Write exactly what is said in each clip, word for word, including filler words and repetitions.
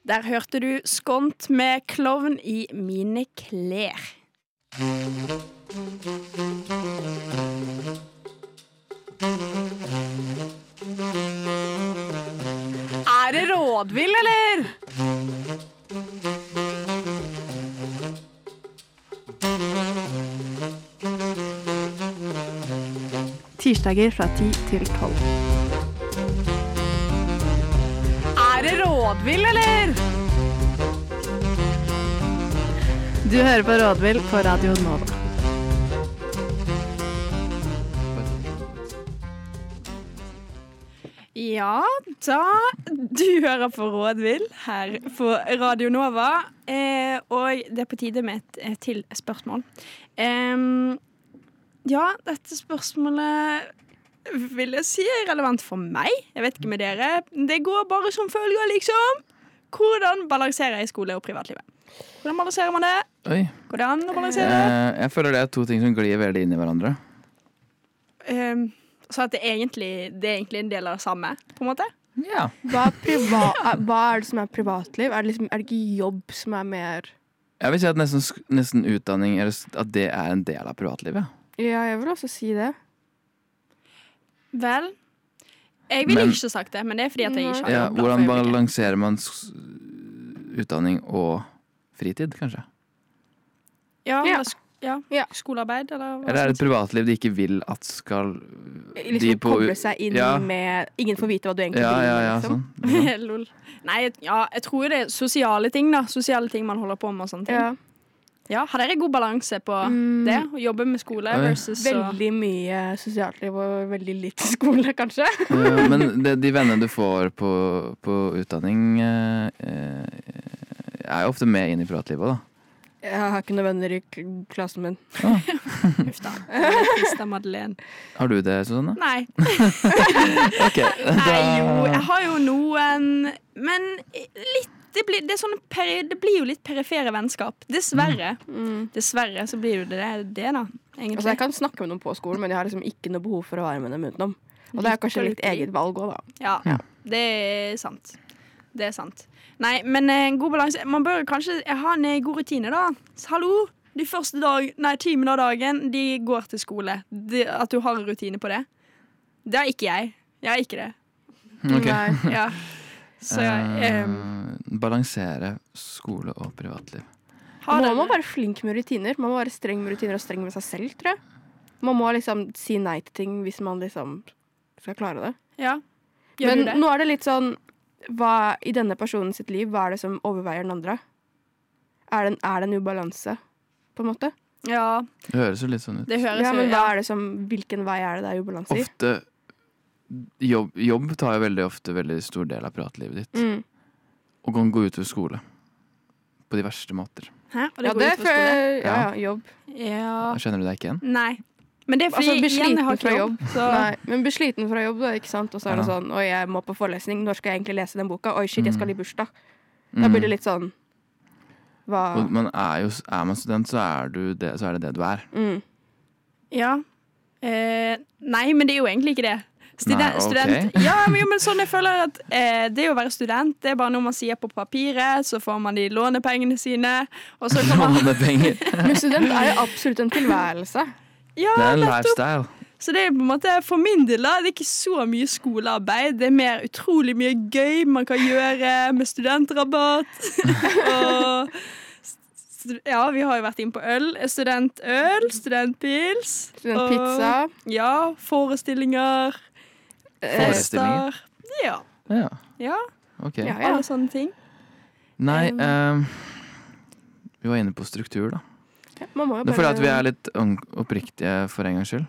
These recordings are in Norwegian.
Der hørte du Skont med Klovn i mine klær. Er det rådvill, eller? Tirsdager fra ti til tolv. Er det rådvill, eller? Du hører på Rådvill på Radio Nova. Ja, da du hører på Rådvill her på Radio Nova, eh, og det er på tide med et, et til spørsmål. Um, ja, dette spørsmålet vil jeg si er relevant for meg. Jeg vet ikke med dere. Det går bare som følger, liksom. Hvordan balanserer jeg skole og privatlivet? Hvordan balanserer man det? Oi. Går det an å balansere? Jeg, jeg føler det er to ting som glir veldig inn i hverandre. Um, så at det, egentlig, det er egentlig en del av det samme, på en måte? Ja. Hva er, priva- er, hva er det som er privatliv? Er det, liksom, er det ikke jobb som er mer... Jeg vil si at nesten, nesten utdanning, eller at det er en del av privatlivet. Ja, jeg vil også si det. Vel, jeg ville Men- ikke sagt det, men det er fordi at jeg ikke har Ja, jobb. da, hvordan for øyeblikket. balanserer man s- utdanning og fritid, kanskje? Ja, Ja. eller sk- ja. Ja. Skolearbeid, eller hva Eller er det et som- privatliv de ikke vil at skal Liksom de på- koble seg inn ja. med... Ingen får vite hva du egentlig Ja, driver ja, med, ja, liksom. sånn. Ja. Lol. Nei, ja, jeg tror det er sosiale ting, da. Sosiale ting man holder på med og sånne ting. Ja. Ja, har dere god balanse på Mm. det? Å jobbe med skole Oi. versus å Veldig mye sosialt liv og veldig lite skole, kanskje. Ja, men det, de vennene du får på, på utdanning eh, eh, er jo ofte med inn i privatlivet, da. Jeg har ikke noen venner i k- klassen min. Uff da. Det er litt trist av Madeleine. Har du det, Susanne? Nei. Ok, Nei, jo, da jeg har jo noen, men litt det blir, det, er sånne peri, det blir jo litt perifere vennskap. Dessverre. Mm. Dessverre så blir jo det det, da. Egentlig. Altså, jeg kan snakke med noen på skolen, men jeg har liksom ikke noe behov for å være med dem utenom. Og det er kanskje litt eget valg òg, da. Ja, Ja. det er sant. Det er sant. Nei, men en god balanse. Man bør kanskje ha en god rutine, da. Hallo, de første dag, nei, timene av dagen, de går til skole. De, at du har en rutine på det. Det har ikke jeg. Jeg har ikke det. Ok. Nei. Ja. Så jeg Eh, um, Balansere skole og privatliv. har Man må dere- være flink med rutiner. Man må være streng med rutiner og streng med seg selv, tror jeg. Man må liksom si nei til ting hvis man liksom skal klare det. Ja. Gjør Men du det? nå er det litt sånn hva, i denne personen sitt liv, hva er det som overveier den andre? Er det en, er det en ubalanse, på en måte? Ja, Det høres jo litt sånn ut. det høres Ja, jo men hva ja. er det som, hvilken vei er det det er ubalanse i? Ofte jobb, jobb tar jo veldig ofte veldig stor del av privatlivet ditt. Mm. Og kan gå utover skole. På de verste måter. Hæ? Og det Ja, går det ut er på for, skole? ja, ja, jobb. Ja. Kjenner du deg ikke igjen? Nei. Men det er fordi Altså, bli igjen, jeg har sliten fra ikke jobb. jobb. Så Nei, men bli sliten fra jobb, da, ikke sant? Og så er det Ja. sånn, oi, jeg må på forelesning, når skal jeg egentlig lese den boka? Oi, shit, jeg skal i bursdag. Da Mm. blir det litt sånn, hva? Og man er jo er man student, så er, du det, så er det det du er. Mm. ja. Eh, nei, men det er jo egentlig ikke det. Studen, Nei, ok. student, ja, men, jo, men sånn jeg føler at eh, det å være student, det er bare noe man sier på papiret, så får man de lånepengene sine, og så kan man Lånepenger. Men student er jo absolutt en tilværelse. Ja, Det er en nettopp. lifestyle. Så det er på en måte, for min del da, det er ikke så mye skolearbeid. Det er mer utrolig mye gøy man kan gjøre med studentrabatt. Og st- ja, vi har jo vært inn på øl. Studentøl, studentpils. Studentpizza. Og, ja, forestillinger, Eh, Forestillinger. fester. Ja, Ja, ja, ok. Ja, ja. alle sånne ting. Nei, Um, ehm, vi var inne på struktur, da. Man må jo Nå føler jeg at vi bare... er litt ung- oppriktige for en gangs skyld.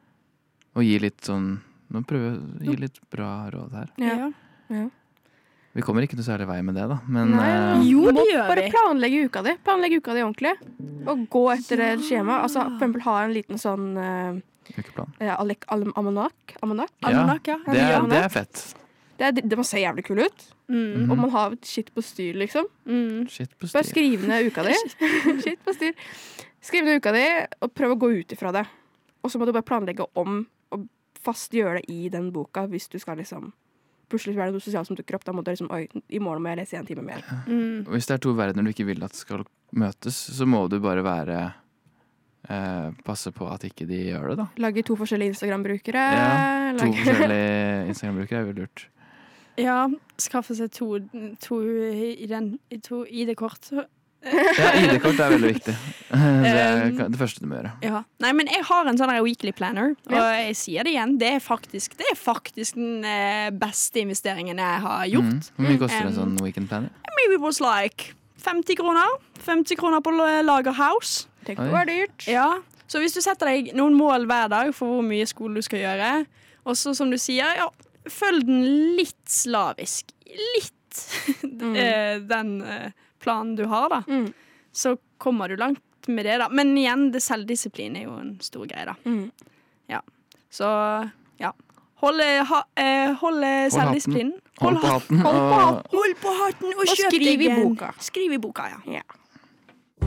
Og gi litt sånn Nå prøver vi å gi litt bra råd her. Ja. Ja. Vi kommer ikke noe særlig vei med det, da. Men Nei, eh, Jo, du må det gjør bare vi. planlegge uka di. Planlegge uka di ordentlig. Og gå etter et skjema. Altså, for eksempel ha en liten sånn uh, ukeplan. alek- al- almanak. Almanak. Almanak, ja. Det er, Ja, det er fett. Det, er, det må se jævlig kul ut. Mm, Og man har shit på styr, liksom. mm. Shit på Bare styr. skriv ned uka di. Shit på styr. Skriv ned uka di, og prøv å gå ut ifra det. Og så må du bare planlegge om, og fast gjøre det i den boka, hvis du skal liksom plutselig være noe sosialt som dukker opp. Da må du liksom, oi, i morgen må jeg lese en time mer. Mm. Og hvis det er to verdener du ikke vil at skal møtes, så må du bare være eh, passe på at ikke de gjør det, da. Lage to forskjellige Instagram-brukere. Ja, to lage... forskjellige Instagram-brukere er jo lurt. Ja, skaffe seg to, to, i den, to I D-kort. Ja, I D-kort er veldig viktig. Det er Um, det første du må gjøre. Ja. Nei, men jeg har en sånn her weekly planner, og Ja. jeg sier det igjen. Det er faktisk, det er faktisk den eh, beste investeringen jeg har gjort. Mm. Hvor mye koster en Um, sånn weekend planner? Maybe it was like femti kroner. femti kroner på Lagerhaus. Tenk Oi. det var dyrt. Ja. Så hvis du setter deg noen mål hver dag for hvor mye skole du skal gjøre, og så som du sier, ja, følg den litt slavisk. Litt eh, den eh, planen du har, da. Mm. Så kommer du langt med det, da. Men igjen, det selvdisiplin er jo en stor greie, da. Mm. Så ja. Hold, ha, eh, hold selvdisiplinen. Hold på hatten. Hold på og- hatten, hold på hatten og, Og kjøp skriv deg i en- boka. Skriv i boka, ja. Ja.